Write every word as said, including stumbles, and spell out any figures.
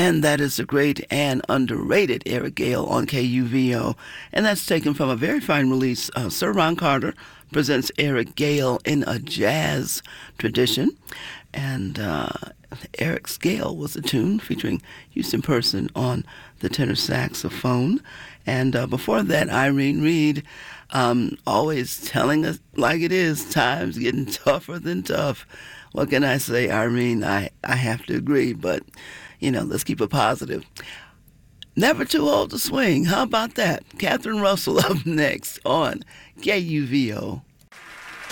And that is the great and underrated Eric Gale on K U V O. And that's taken from a very fine release. Uh, Sir Ron Carter presents Eric Gale in a jazz tradition. And uh, Eric's Gale was a tune featuring Houston Person on the tenor saxophone. And uh, before that, Irene Reed, um, always telling us like it is, times getting tougher than tough. What can I say, Irene? I, I have to agree, but, you know, let's keep it positive. Never too old to swing. How about that? Catherine Russell up next on K U V O.